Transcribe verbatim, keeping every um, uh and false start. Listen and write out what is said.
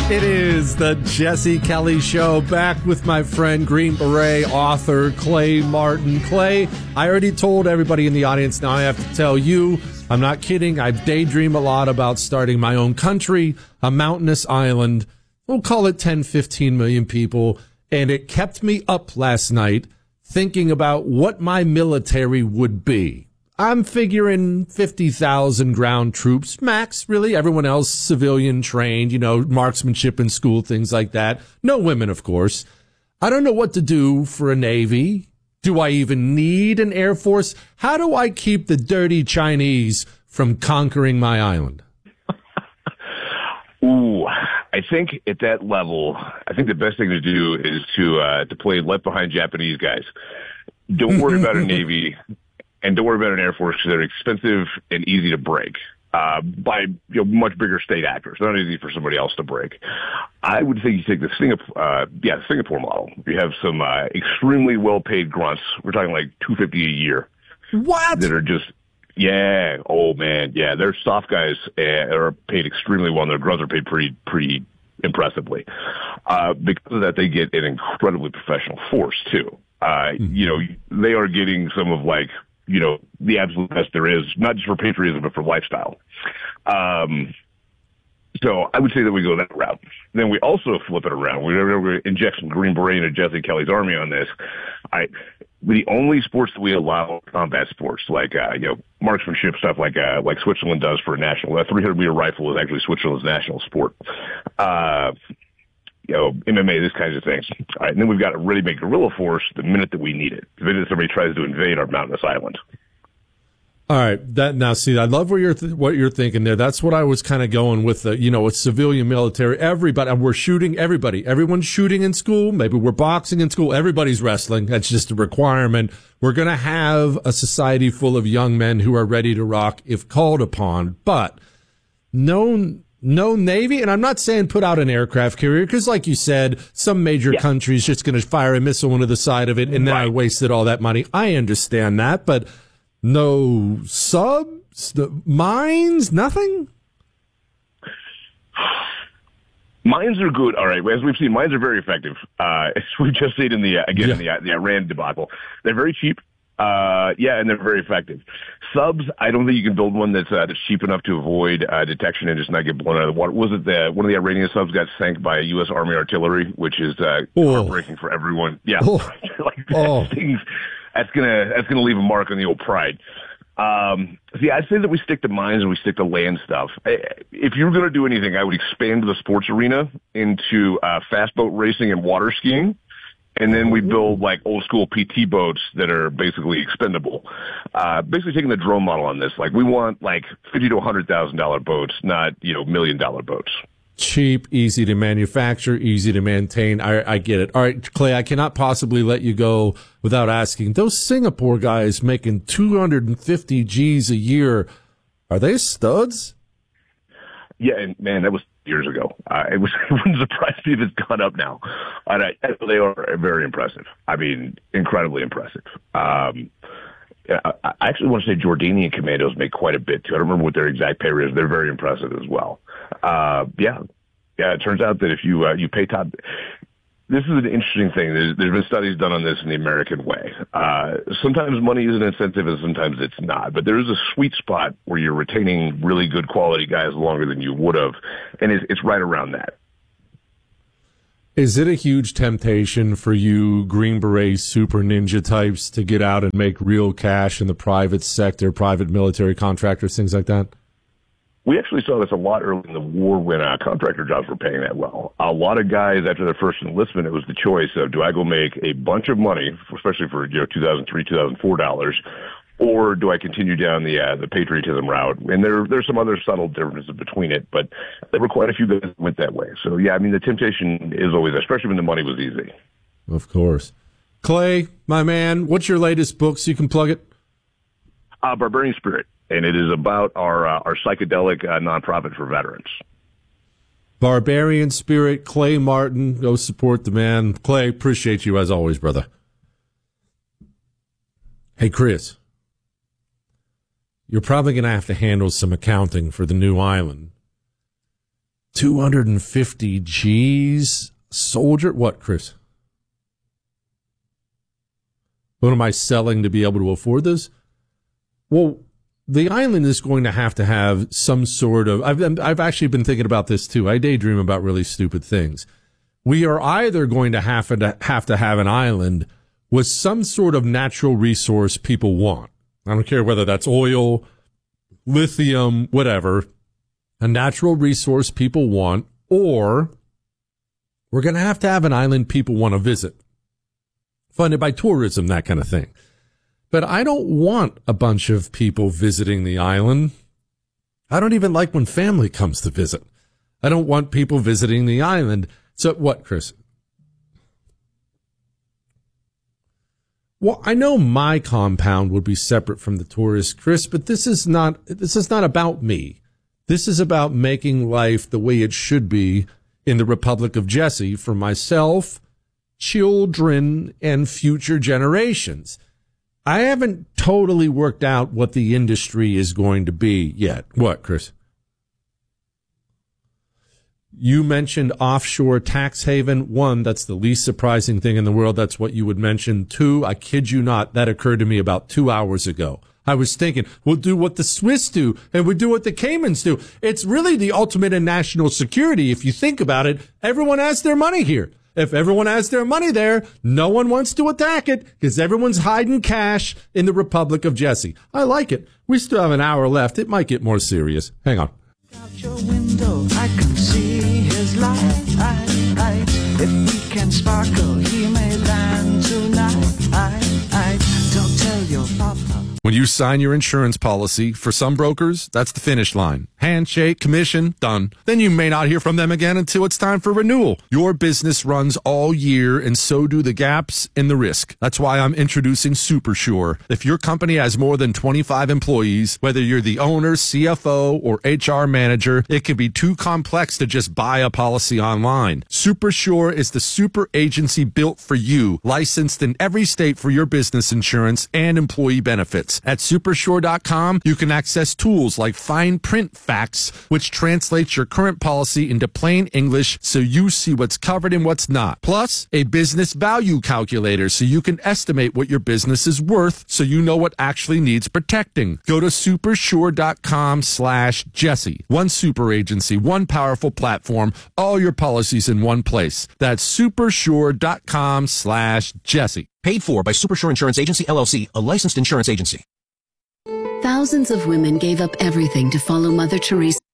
It is the Jesse Kelly Show, back with my friend Green Beret author Clay Martin. Clay, I already told everybody in the audience, now I have to tell you, I'm not kidding. I daydream a lot about starting my own country, a mountainous island. We'll call it ten, fifteen million people. And it kept me up last night thinking about what my military would be. I'm figuring fifty thousand ground troops, max, really. Everyone else civilian trained, you know, marksmanship in school, things like that. No women, of course. I don't know what to do for a Navy. Do I even need an Air Force? How do I keep the dirty Chinese from conquering my island? Ooh, I think at that level, I think the best thing to do is to uh, to play left behind Japanese guys. Don't worry about a Navy. And don't worry about an Air Force because they're expensive and easy to break uh, by you know, much bigger state actors. Not easy for somebody else to break. I would say you take the Singapore, uh, yeah, Singapore model. You have some uh, extremely well-paid grunts. We're talking like two hundred fifty dollars a year. What? That are just, yeah, oh man, yeah. Their soft guys uh, are paid extremely well, and their grunts are paid pretty, pretty impressively. Uh, because of that, they get an incredibly professional force too. Uh, mm-hmm. You know, they are getting some of like. you know, the absolute best there is, not just for patriotism, but for lifestyle. Um, so I would say that we go that route. Then we also flip it around. We're going to inject some Green Beret into Jesse Kelly's army on this. I, the only sports that we allow combat sports, like, uh, you know, marksmanship stuff like, uh, like Switzerland does for a national, a three hundred meter rifle is actually Switzerland's national sport. Uh, you know, M M A, this kinds of things. All right, and then we've got a ready-made guerrilla force the minute that we need it, the minute somebody tries to invade our mountainous island. All right, that now see, I love what you're th- what you're thinking there. That's what I was kind of going with. The, you know, with civilian military, everybody, and we're shooting everybody. Everyone's shooting in school. Maybe we're boxing in school. Everybody's wrestling. That's just a requirement. We're going to have a society full of young men who are ready to rock if called upon. But no. No Navy, and I'm not saying put out an aircraft carrier, because like you said, some major yeah. country's just going to fire a missile into the side of it, and then right. I wasted all that money. I understand that, but no subs, the mines, nothing? Mines are good. All right. As we've seen, mines are very effective. Uh, as we've just seen in the, uh, again, yeah. in the, uh, the Iran debacle. They're very cheap. Uh, yeah, and they're very effective. Subs, I don't think you can build one that's, uh, that's cheap enough to avoid uh, detection and just not get blown out of the water. Was it the one of the Iranian subs got sank by U S Army artillery, which is uh, heartbreaking for everyone. Yeah, oh. like that oh. things, that's gonna that's gonna leave a mark on the old pride. Um, see, I'd say that we stick to mines and we stick to land stuff. If you were going to do anything, I would expand the sports arena into uh, fast boat racing and water skiing. And then we build like old school P T boats that are basically expendable. Uh, basically taking the drone model on this. Like we want like fifty to a hundred thousand dollar boats, not, you know, million dollar boats. Cheap, easy to manufacture, easy to maintain. I, I get it. All right, Clay, I cannot possibly let you go without asking. Those Singapore guys making two hundred fifty G's a year, are they studs? Yeah, and man, that was years ago. Uh, it was, it wouldn't surprise me if it's gone up now. And I, they are very impressive. I mean, incredibly impressive. Um, I, I actually want to say Jordanian commandos make quite a bit too. I don't remember what their exact pay rate is. They're very impressive as well. Uh, yeah, yeah. It turns out that if you uh, you pay top. This is an interesting thing. There's, there's been studies done on this in the American way. Uh, sometimes money is an incentive and sometimes it's not. But there is a sweet spot where you're retaining really good quality guys longer than you would have. And it's, it's right around that. Is it a huge temptation for you Green Beret super ninja types to get out and make real cash in the private sector, private military contractors, things like that? We actually saw this a lot early in the war when uh, contractor jobs were paying that well. A lot of guys, after their first enlistment, it was the choice of, do I go make a bunch of money, especially for, you know, two thousand three, two thousand four dollars, or do I continue down the uh, the patriotism route? And there there's some other subtle differences between it, but there were quite a few guys that went that way. So, yeah, I mean, the temptation is always there, especially when the money was easy. Of course. Clay, my man, what's your latest book so you can plug it? Uh, Barbarian Spirit. And it is about our uh, our psychedelic uh, nonprofit for veterans. Barbarian Spirit, Clay Martin. Go support the man. Clay, appreciate you as always, brother. Hey, Chris, you're probably going to have to handle some accounting for the new island. two hundred fifty G's soldier. What, Chris? What am I selling to be able to afford this? Well, the island is going to have to have some sort of, I've, I've actually been thinking about this too. I daydream about really stupid things. We are either going to have to have to have an island with some sort of natural resource people want. I don't care whether that's oil, lithium, whatever, a natural resource people want, or we're going to have to have an island people want to visit, funded by tourism, that kind of thing. But I don't want a bunch of people visiting the island. I don't even like when family comes to visit. I don't want people visiting the island. So what, Chris? Well, I know my compound would be separate from the tourists, Chris, but this is not, this is not about me. This is about making life the way it should be in the Republic of Jesse for myself, children, and future generations. I haven't totally worked out what the industry is going to be yet. What, Chris? You mentioned offshore tax haven. One, that's the least surprising thing in the world. That's what you would mention. Two, I kid you not, that occurred to me about two hours ago. I was thinking, we'll do what the Swiss do, and we'll do what the Caymans do. It's really the ultimate in national security. If you think about it, everyone has their money here. If everyone has their money there, no one wants to attack it because everyone's hiding cash in the Republic of Jesse. I like it. We still have an hour left. It might get more serious. Hang on. Out your window, I can see his light. If we can sparkle, he may land tonight. Don't tell your papa. When you sign your insurance policy, for some brokers, that's the finish line. Handshake, commission, done. Then you may not hear from them again until it's time for renewal. Your business runs all year, and so do the gaps and the risk. That's why I'm introducing SuperSure. If your company has more than twenty-five employees, whether you're the owner, C F O, or H R manager, it can be too complex to just buy a policy online. SuperSure is the super agency built for you, licensed in every state for your business insurance and employee benefits. At supersure dot com, you can access tools like fine print facts, which translates your current policy into plain English so you see what's covered and what's not. Plus, a business value calculator so you can estimate what your business is worth so you know what actually needs protecting. Go to supersure dot com slash Jesse. One super agency, one powerful platform, all your policies in one place. That's supersure dot com slash Jesse. Paid for by SuperSure Insurance Agency, L L C, a licensed insurance agency. Thousands of women gave up everything to follow Mother Teresa.